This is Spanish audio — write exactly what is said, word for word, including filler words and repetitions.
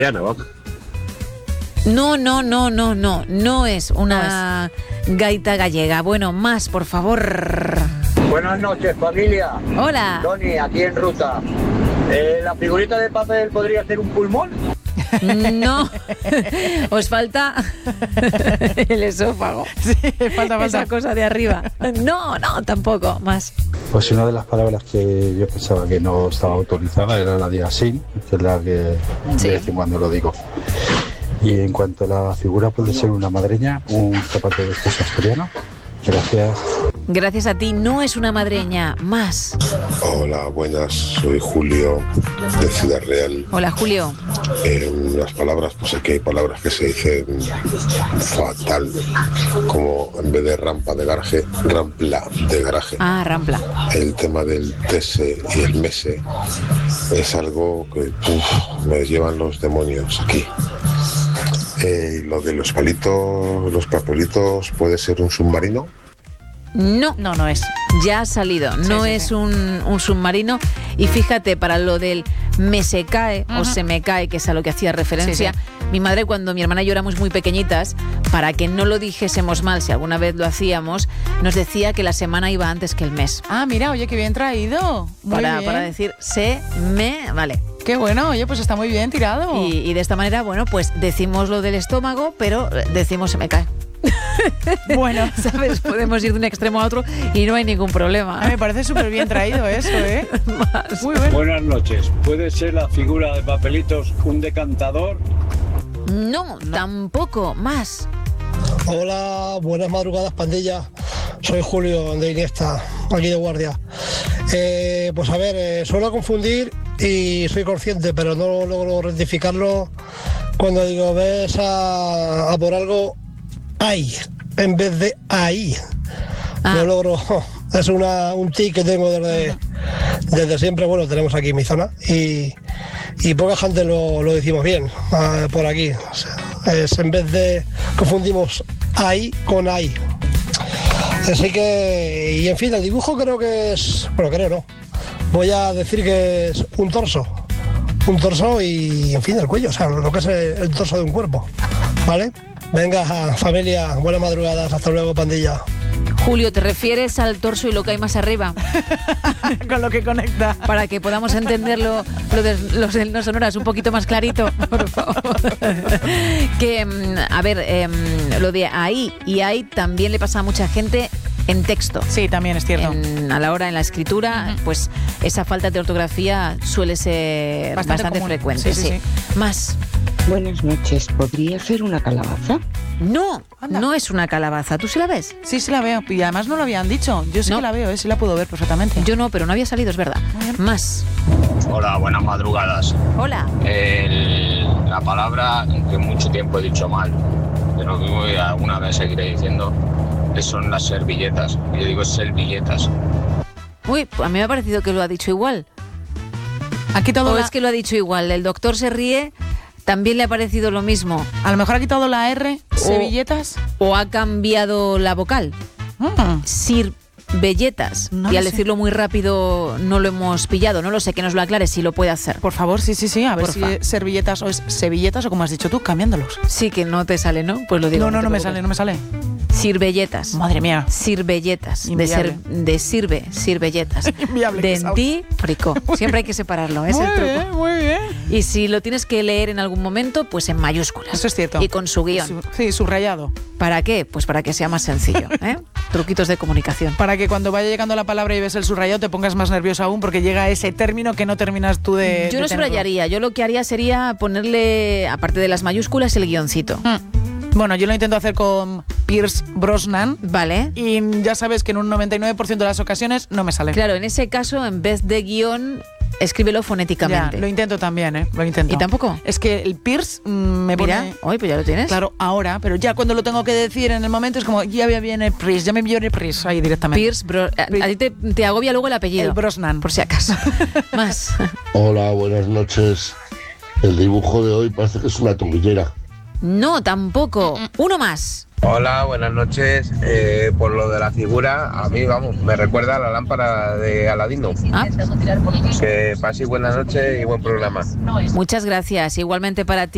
No, no, no, no, no, no es una no es. gaita gallega. Bueno, más, por favor. Buenas noches, familia. Hola. Tony, aquí en ruta. Eh, ¿La figurita de papel podría ser un pulmón? No, os falta el esófago. Sí, falta, falta. Esa cosa de arriba. No, no, tampoco, más. Pues una de las palabras que yo pensaba que no estaba autorizada era la de así, que es la que sí. de vez en cuando lo digo. Y en cuanto a la figura, puede ser una madreña, un zapato de estos asturiano. Gracias. Gracias a ti, no es una madreña, más. Hola, buenas, soy Julio de Ciudad Real. Hola, Julio. Eh, las palabras, pues aquí hay palabras que se dicen fatal, como en vez de rampa de garaje, rampla de garaje. Ah, rampla. El tema del tese y el mese es algo que uf, me llevan los demonios aquí. Eh, lo de los palitos, los papelitos, ¿puede ser un submarino? No, no, no es. Ya ha salido, sí, no sí, es sí. Un, un submarino. Y fíjate, para lo del me se cae uh-huh. o se me cae, que es a lo que hacía referencia, sí, sí. mi madre, cuando mi hermana y yo éramos muy pequeñitas, para que no lo dijésemos mal, si alguna vez lo hacíamos, nos decía que la semana iba antes que el mes. Ah, mira, oye, qué bien traído. Muy para, bien. para decir se me, vale. Qué bueno, oye, pues está muy bien tirado. Y, y de esta manera, bueno, pues decimos lo del estómago, pero decimos se me cae. Bueno, ¿sabes? Podemos ir de un extremo a otro y no hay ningún problema. A mí me parece súper bien traído eso, ¿eh? Más. Muy bueno. Buenas noches. ¿Puede ser la figura de papelitos un decantador? No, no, tampoco. Más. Hola, buenas madrugadas, pandilla. Soy Julio de Iniesta, aquí de guardia. Eh, pues a ver, eh, suelo confundir y soy consciente, pero no logro rectificarlo cuando digo ves a, a por algo ahí, en vez de ahí. Ah. No logro, es una, un tic que tengo desde, desde siempre. Bueno, tenemos aquí mi zona y, y poca gente lo, lo decimos bien uh, por aquí. O sea, es en vez de confundimos ahí con ahí. Así que, y en fin, el dibujo creo que es, bueno, creo no, voy a decir que es un torso, un torso y, en fin, el cuello, o sea, lo que es el, el torso de un cuerpo, ¿vale? Venga, familia, buenas madrugadas, hasta luego, pandilla. Julio, ¿te refieres al torso y lo que hay más arriba? Con lo que conecta. Para que podamos entenderlo, lo de los no sonoras un poquito más clarito, por favor. Que, a ver, eh, lo de ahí y ahí también le pasa a mucha gente en texto. Sí, también es cierto. En, a la hora en la escritura, uh-huh. pues esa falta de ortografía suele ser bastante, bastante frecuente. Sí, sí, sí. Sí. Más. Buenas noches. ¿Podría ser una calabaza? No, Anda. no es una calabaza. ¿Tú sí la ves? Sí, sí la veo. Y además no lo habían dicho. Yo sí no. que la veo, ¿eh? Sí la puedo ver perfectamente. Yo no, pero no había salido, es verdad. Más. Hola, buenas madrugadas. Hola. El, la palabra que mucho tiempo he dicho mal, pero que alguna vez seguiré diciendo, son las servilletas. Yo digo servilletas. Uy, a mí me ha parecido que lo ha dicho igual. ¿Ha quitado o la... es que lo ha dicho igual. El doctor se ríe... También le ha parecido lo mismo. A lo mejor ha quitado la R, servilletas. O, o ha cambiado la vocal. Ah. Sirvelletas. No y al sé. decirlo muy rápido no lo hemos pillado. No lo sé, que nos lo aclare si lo puede hacer. Por favor, sí, sí, sí. A ver Porfa. si es servilletas o es servilletas o como has dicho tú, cambiándolos. Sí, que no te sale, ¿no? Pues lo digo. No, no, no, no me sale, no me sale. Sirvelletas. Madre mía. Sirvelletas. De, ser, de sirve, sirvelletas. Dentífrico. Siempre hay que separarlo, es muy el truco. Bien, muy bien. Y si lo tienes que leer en algún momento, pues en mayúsculas. Eso es cierto. Y con su guión. Su, sí, subrayado. ¿Para qué? Pues para que sea más sencillo, ¿eh? Truquitos de comunicación. Para que cuando vaya llegando la palabra y ves el subrayado te pongas más nervioso aún porque llega ese término que no terminas tú de... Yo de no tenerlo. subrayaría. Yo lo que haría sería ponerle, aparte de las mayúsculas, el guioncito. Mm. Bueno, yo lo intento hacer con Pierce Brosnan. Vale. Y ya sabes que en un noventa y nueve por ciento de las ocasiones no me sale. Claro, en ese caso, en vez de guión, escríbelo fonéticamente. Ya, lo intento también, ¿eh? Lo intento. ¿Y tampoco? Es que el Pierce mmm, me Mira, pone... hoy pues ya lo tienes. Claro, ahora, pero ya cuando lo tengo que decir en el momento es como, ya viene Pierce, ya me viene Pierce ahí directamente. Pierce, bro, a, a ti te, te agobia luego el apellido. El Brosnan. Por si acaso. Más. Hola, buenas noches. El dibujo de hoy parece que es una tobillera. No, tampoco. Uno más. Hola, buenas noches. Eh, por lo de la figura, a mí, vamos, me recuerda a la lámpara de Aladino. ¿Ah? Que paséis buenas noches y buen programa. Muchas gracias. Igualmente para ti.